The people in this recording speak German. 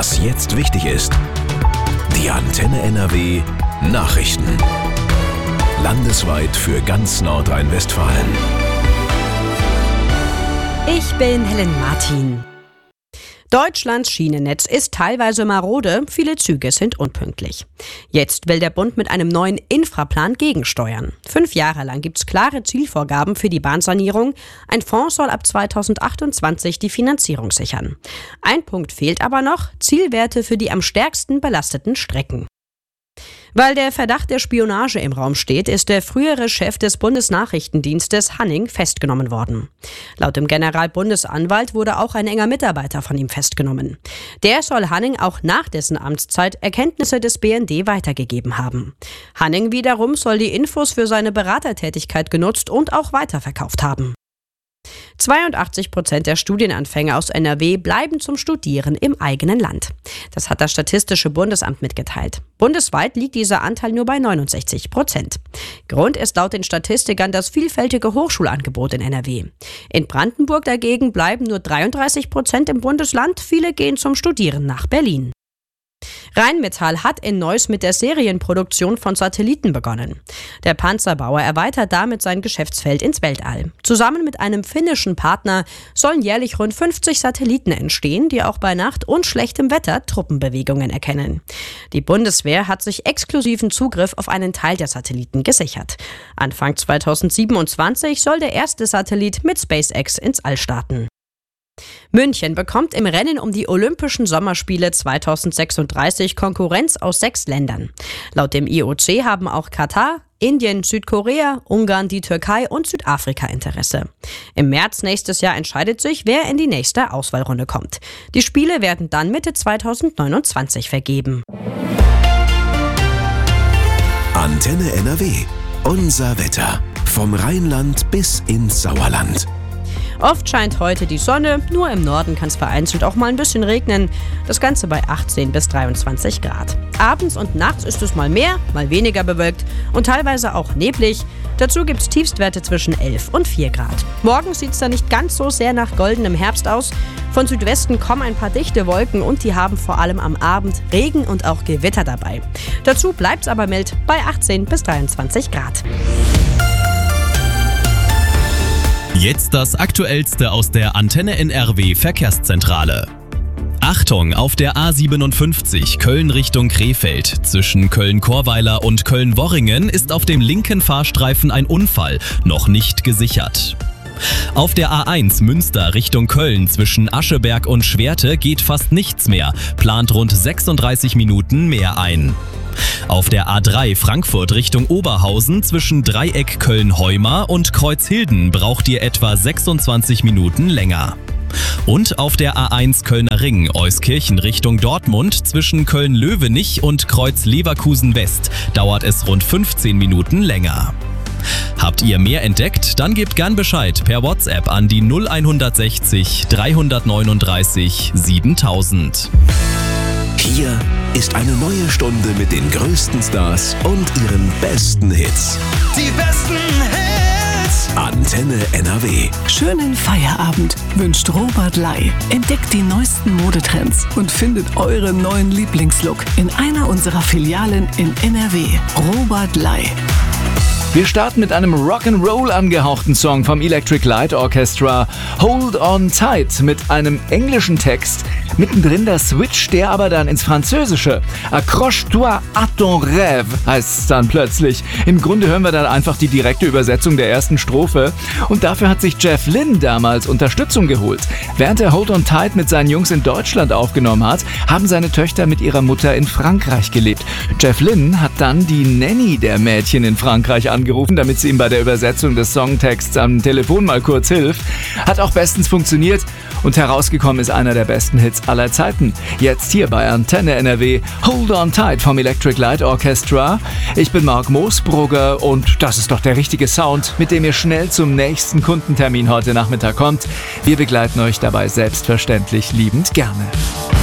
Was jetzt wichtig ist. Die Antenne NRW Nachrichten. Landesweit für ganz Nordrhein-Westfalen. Ich bin Helen Martin. Deutschlands Schienennetz ist teilweise marode, viele Züge sind unpünktlich. Jetzt will der Bund mit einem neuen Infraplan gegensteuern. 5 Jahre lang gibt es klare Zielvorgaben für die Bahnsanierung. Ein Fonds soll ab 2028 die Finanzierung sichern. Ein Punkt fehlt aber noch: Zielwerte für die am stärksten belasteten Strecken. Weil der Verdacht der Spionage im Raum steht, ist der frühere Chef des Bundesnachrichtendienstes Hanning festgenommen worden. Laut dem Generalbundesanwalt wurde auch ein enger Mitarbeiter von ihm festgenommen. Der soll Hanning auch nach dessen Amtszeit Erkenntnisse des BND weitergegeben haben. Hanning wiederum soll die Infos für seine Beratertätigkeit genutzt und auch weiterverkauft haben. 82% der Studienanfänger aus NRW bleiben zum Studieren im eigenen Land. Das hat das Statistische Bundesamt mitgeteilt. Bundesweit liegt dieser Anteil nur bei 69%. Grund ist laut den Statistikern das vielfältige Hochschulangebot in NRW. In Brandenburg dagegen bleiben nur 33% im Bundesland. Viele gehen zum Studieren nach Berlin. Rheinmetall hat in Neuss mit der Serienproduktion von Satelliten begonnen. Der Panzerbauer erweitert damit sein Geschäftsfeld ins Weltall. Zusammen mit einem finnischen Partner sollen jährlich rund 50 Satelliten entstehen, die auch bei Nacht und schlechtem Wetter Truppenbewegungen erkennen. Die Bundeswehr hat sich exklusiven Zugriff auf einen Teil der Satelliten gesichert. Anfang 2027 soll der erste Satellit mit SpaceX ins All starten. München bekommt im Rennen um die Olympischen Sommerspiele 2036 Konkurrenz aus 6 Ländern. Laut dem IOC haben auch Katar, Indien, Südkorea, Ungarn, die Türkei und Südafrika Interesse. Im März nächstes Jahr entscheidet sich, wer in die nächste Auswahlrunde kommt. Die Spiele werden dann Mitte 2029 vergeben. Antenne NRW. Unser Wetter. Vom Rheinland bis ins Sauerland. Oft scheint heute die Sonne, nur im Norden kann es vereinzelt auch mal ein bisschen regnen. Das Ganze bei 18 bis 23 Grad. Abends und nachts ist es mal mehr, mal weniger bewölkt und teilweise auch neblig. Dazu gibt es Tiefstwerte zwischen 11 und 4 Grad. Morgen sieht es dann nicht ganz so sehr nach goldenem Herbst aus. Von Südwesten kommen ein paar dichte Wolken und die haben vor allem am Abend Regen und auch Gewitter dabei. Dazu bleibt es aber mild bei 18 bis 23 Grad. Jetzt das Aktuellste aus der Antenne NRW Verkehrszentrale. Achtung, auf der A57 Köln Richtung Krefeld. Zwischen Köln-Chorweiler und Köln-Worringen ist auf dem linken Fahrstreifen ein Unfall, noch nicht gesichert. Auf der A1 Münster Richtung Köln zwischen Ascheberg und Schwerte geht fast nichts mehr, plant rund 36 Minuten mehr ein. Auf der A3 Frankfurt Richtung Oberhausen zwischen Dreieck Köln-Heumar und Kreuzhilden braucht ihr etwa 26 Minuten länger. Und auf der A1 Kölner Ring Euskirchen Richtung Dortmund zwischen Köln-Löwenich und Kreuz-Leverkusen West dauert es rund 15 Minuten länger. Habt ihr mehr entdeckt? Dann gebt gern Bescheid per WhatsApp an die 0160 339 7000. Hier ist eine neue Stunde mit den größten Stars und ihren besten Hits. Die besten Hits! Antenne NRW. Schönen Feierabend wünscht Robert Ley. Entdeckt die neuesten Modetrends und findet euren neuen Lieblingslook in einer unserer Filialen in NRW. Robert Ley. Wir starten mit einem Rock'n'Roll angehauchten Song vom Electric Light Orchestra, Hold On Tight, mit einem englischen Text. Mittendrin der Switch, der aber dann ins Französische. Accroche-toi à ton rêve heißt es dann plötzlich. Im Grunde hören wir dann einfach die direkte Übersetzung der ersten Strophe. Und dafür hat sich Jeff Lynne damals Unterstützung geholt. Während er Hold On Tight mit seinen Jungs in Deutschland aufgenommen hat, haben seine Töchter mit ihrer Mutter in Frankreich gelebt. Jeff Lynne hat dann die Nanny der Mädchen in Frankreich angerufen, damit sie ihm bei der Übersetzung des Songtexts am Telefon mal kurz hilft. Hat auch bestens funktioniert und herausgekommen ist einer der besten Hits aller Zeiten. Jetzt hier bei Antenne NRW, Hold On Tight vom Electric Light Orchestra. Ich bin Marc Moosbrugger und das ist doch der richtige Sound, mit dem ihr schnell zum nächsten Kundentermin heute Nachmittag kommt. Wir begleiten euch dabei selbstverständlich liebend gerne.